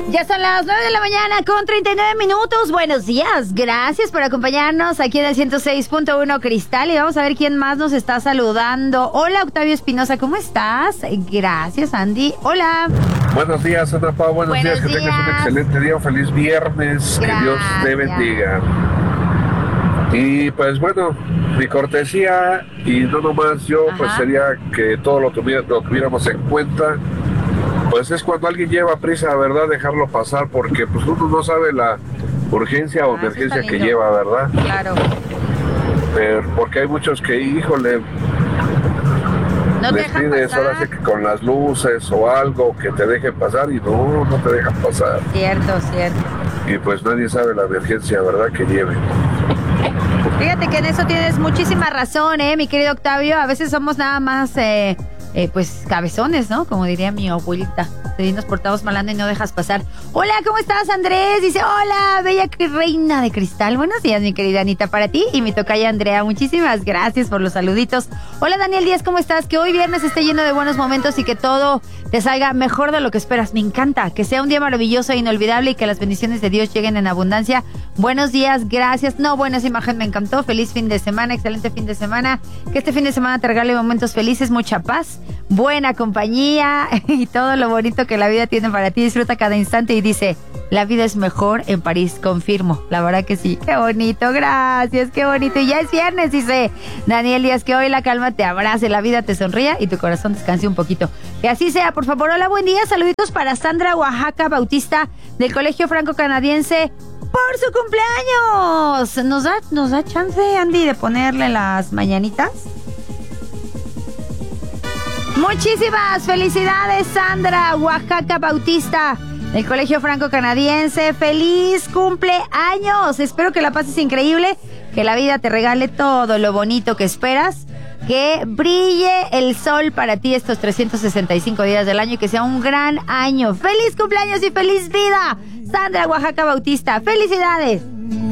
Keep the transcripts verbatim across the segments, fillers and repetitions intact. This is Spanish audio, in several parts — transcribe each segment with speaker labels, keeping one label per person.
Speaker 1: Ya son las nueve de la mañana con treinta y nueve minutos. Buenos días. Gracias por acompañarnos aquí en el ciento seis punto uno Cristal. Y vamos a ver quién más nos está saludando. Hola, Octavio Espinosa, ¿cómo estás? Gracias, Andy. Hola.
Speaker 2: Buenos días, Ana Pau. Buenos, Buenos días. días. Que tengas un excelente día. Un feliz viernes. Gracias. Que Dios te bendiga. Y pues bueno, mi cortesía, y no nomás yo, Ajá. pues sería que todo lo, tuviera, lo tuviéramos en cuenta. Pues es cuando alguien lleva prisa, ¿verdad? Dejarlo pasar, porque pues uno no sabe la urgencia o ah, emergencia que lleva, ¿verdad?
Speaker 1: Claro.
Speaker 2: Pero porque hay muchos que, híjole,
Speaker 1: no
Speaker 2: les pides ahora sí que con las luces o algo que te dejen pasar y no, no te dejan pasar.
Speaker 1: Cierto, cierto.
Speaker 2: Y pues nadie sabe la emergencia, ¿verdad? Que lleve.
Speaker 1: Fíjate que en eso tienes muchísima razón, ¿eh, mi querido Octavio? A veces somos nada más... Eh... Eh, pues cabezones, ¿no? Como diría mi abuelita. Si nos portamos malando y no dejas pasar. Hola, ¿cómo estás, Andrés? Dice, hola, bella reina de cristal. Buenos días, mi querida Anita, para ti y mi tocaya Andrea. Muchísimas gracias por los saluditos. Hola, Daniel Díaz, ¿cómo estás? Que hoy viernes esté lleno de buenos momentos y que todo te salga mejor de lo que esperas. Me encanta. Que sea un día maravilloso e inolvidable y que las bendiciones de Dios lleguen en abundancia. Buenos días, gracias. No, buena esa imagen, me encantó. Feliz fin de semana, excelente fin de semana. Que este fin de semana te regale momentos felices, mucha paz, buena compañía y todo lo bonito que la vida tiene para ti. Disfruta cada instante y dice, la vida es mejor en París, confirmo. La verdad que sí. Qué bonito, gracias, qué bonito. Y ya es viernes, dice Daniel Díaz, que hoy la calma te abrace, la vida te sonría y tu corazón descanse un poquito. Que así sea, por favor. Hola, buen día. Saluditos para Sandra Oaxaca Bautista del Colegio Franco Canadiense por su cumpleaños. ¿Nos da, nos da chance, Andy, de ponerle las mañanitas? Muchísimas felicidades, Sandra Oaxaca Bautista del Colegio Franco Canadiense. ¡Feliz cumpleaños! Espero que la pases increíble, que la vida te regale todo lo bonito que esperas, que brille el sol para ti estos trescientos sesenta y cinco días del año y que sea un gran año. ¡Feliz cumpleaños y feliz vida! Sandra Oaxaca Bautista, ¡felicidades!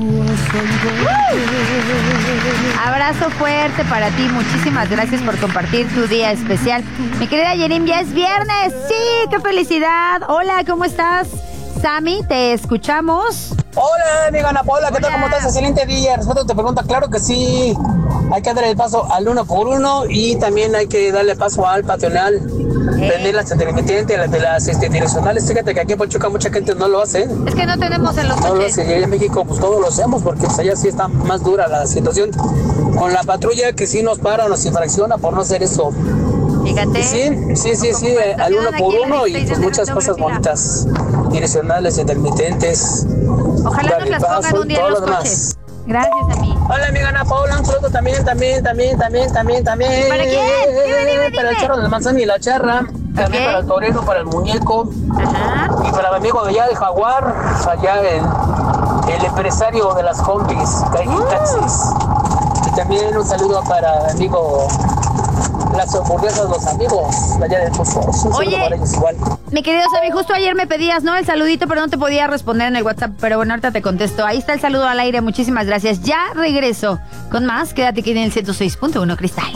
Speaker 1: Abrazo fuerte para ti, muchísimas gracias por compartir tu día especial. Mi querida Yerim, ya es viernes, sí, qué felicidad. Hola, ¿cómo estás? Sammy, te escuchamos.
Speaker 3: Hola, amiga Ana Paula, ¿qué tal? ¿Cómo estás? Excelente día. Respeto te pregunta, claro que sí. Hay que darle el paso al uno por uno y también hay que darle paso al patronal. Eh. Vender las intermitentes, de las este, direccionales. Fíjate que aquí en Pachuca mucha gente no lo hace.
Speaker 1: Es que no tenemos en los
Speaker 3: no coches. Lo hace. Y allá en México pues todos lo hacemos porque pues, allá sí está más dura la situación. Con la patrulla que sí nos para, nos infracciona por no hacer eso.
Speaker 1: Fíjate.
Speaker 3: Sí, sí, sí, sí, al uno por uno y pues muchas cosas bonitas. Direccionales, intermitentes.
Speaker 1: Ojalá nos las pongan un día en los coches. Gracias a mí.
Speaker 3: Hola, amiga Ana Paula, un saludo también, también, también, también, también, también.
Speaker 1: ¿Para quién? Dime, dime, dime.
Speaker 3: Para el charro del manzano y la charra. También okay. Para el torero, para el muñeco.
Speaker 1: Ajá.
Speaker 3: Y para mi amigo de allá, el jaguar. Allá el, el empresario de las combis, Caín uh. Taxis. Y también un saludo para mi amigo... las hamburguesas, los amigos allá del Pozo.
Speaker 1: Oye, para ellos igual. Mi querido Sammy, justo ayer me pedías, ¿no? El saludito, pero no te podía responder en el WhatsApp. Pero bueno, ahorita te contesto. Ahí está el saludo al aire. Muchísimas gracias. Ya regreso con más. Quédate aquí en el ciento seis punto uno Cristal.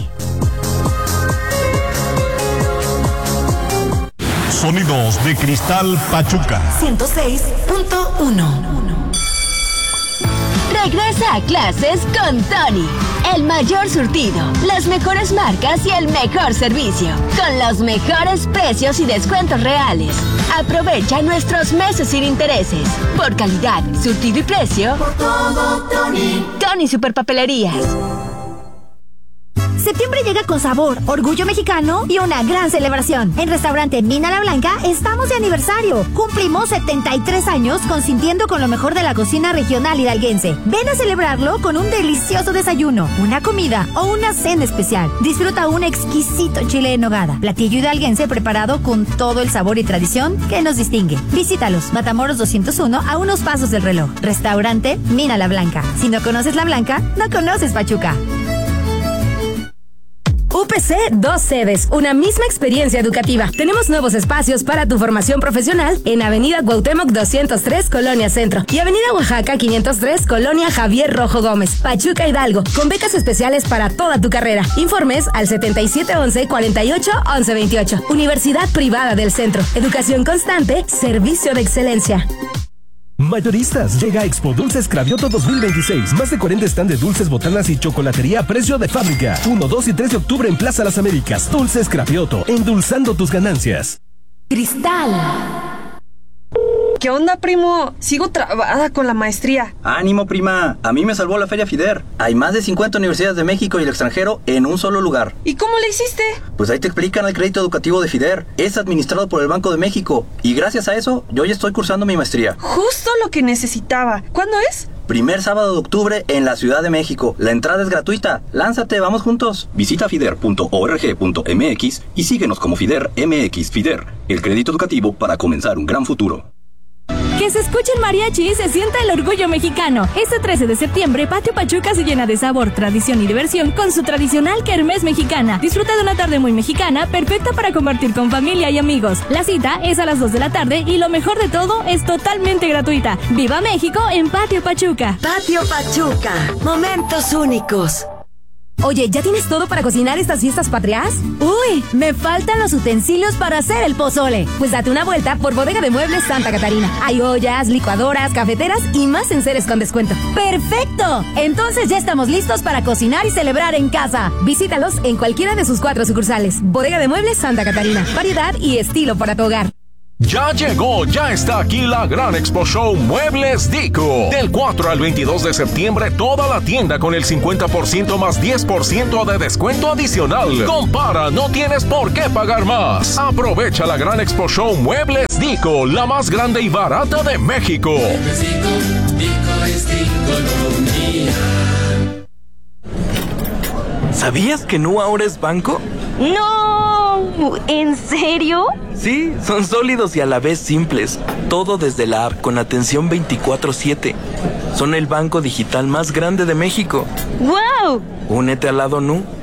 Speaker 4: Sonidos de Cristal Pachuca.
Speaker 5: ciento seis punto uno. Regresa a clases con Tony. El mayor surtido, las mejores marcas y el mejor servicio. Con los mejores precios y descuentos reales. Aprovecha nuestros meses sin intereses. Por calidad, surtido y precio. Por todo, Tony. Tony Superpapelerías.
Speaker 6: Septiembre llega con sabor, orgullo mexicano y una gran celebración. En Restaurante Mina La Blanca estamos de aniversario. Cumplimos setenta y tres años consintiendo con lo mejor de la cocina regional hidalguense. Ven a celebrarlo con un delicioso desayuno, una comida o una cena especial. Disfruta un exquisito chile en nogada, platillo hidalguense preparado con todo el sabor y tradición que nos distingue. Visítalos, Matamoros doscientos uno, a unos pasos del reloj. Restaurante Mina La Blanca. Si no conoces La Blanca, no conoces Pachuca.
Speaker 5: U P
Speaker 7: P C, dos sedes, una misma experiencia educativa. Tenemos nuevos espacios para tu formación profesional en Avenida Cuauhtémoc doscientos tres, Colonia Centro, y Avenida Oaxaca quinientos tres, Colonia Javier Rojo Gómez, Pachuca Hidalgo, con becas especiales para toda tu carrera. Informes al setenta y siete once, cuarenta y ocho, once veintiocho. Universidad Privada del Centro. Educación constante, servicio de excelencia.
Speaker 8: Mayoristas, llega a Expo Dulces Cravioto dos mil veintiséis. Más de cuarenta stand de dulces, botanas y chocolatería a precio de fábrica. uno, dos y tres de octubre en Plaza Las Américas. Dulces Cravioto, endulzando tus ganancias.
Speaker 7: Cristal.
Speaker 9: ¿Qué onda, primo? Sigo trabada con la maestría.
Speaker 10: Ánimo, prima. A mí me salvó la Feria FIDER. Hay más de cincuenta universidades de México y el extranjero en un solo lugar.
Speaker 9: ¿Y cómo le hiciste?
Speaker 10: Pues ahí te explican el crédito educativo de FIDER. Es administrado por el Banco de México. Y gracias a eso, yo ya estoy cursando mi maestría.
Speaker 9: Justo lo que necesitaba. ¿Cuándo es?
Speaker 10: Primer sábado de octubre en la Ciudad de México. La entrada es gratuita. Lánzate, vamos juntos. Visita fider punto org punto m x y síguenos como FIDER M X. FIDER, el crédito educativo para comenzar un gran futuro.
Speaker 11: Que se escuche el mariachi y se sienta el orgullo mexicano. Este trece de septiembre, Patio Pachuca se llena de sabor, tradición y diversión con su tradicional kermés mexicana. Disfruta de una tarde muy mexicana, perfecta para compartir con familia y amigos. La cita es a las dos de la tarde y lo mejor de todo es totalmente gratuita. ¡Viva México en Patio Pachuca!
Speaker 7: Patio Pachuca, momentos únicos. Oye, ¿ya tienes todo para cocinar estas fiestas patrias?
Speaker 6: Uy, me faltan los utensilios para hacer el pozole.
Speaker 7: Pues date una vuelta por Bodega de Muebles Santa Catarina. Hay ollas, licuadoras, cafeteras y más enseres con descuento.
Speaker 6: ¡Perfecto! Entonces ya estamos listos para cocinar y celebrar en casa.
Speaker 7: Visítalos en cualquiera de sus cuatro sucursales. Bodega de Muebles Santa Catarina. Variedad y estilo para tu hogar.
Speaker 4: Ya llegó, ya está aquí la gran Expo Show Muebles Dico. Del cuatro al veintidós de septiembre, toda la tienda con el cincuenta por ciento más diez por ciento de descuento adicional. Compara, no tienes por qué pagar más. Aprovecha la gran Expo Show Muebles Dico, la más grande y barata de México.
Speaker 12: Dico, Dico es Diconomía.
Speaker 13: ¿Sabías que Nu ahora es banco?
Speaker 11: ¡No! ¿En serio?
Speaker 13: Sí, son sólidos y a la vez simples. Todo desde la app con atención veinticuatro siete. Son el banco digital más grande de México.
Speaker 11: ¡Wow!
Speaker 13: Únete al lado Nu.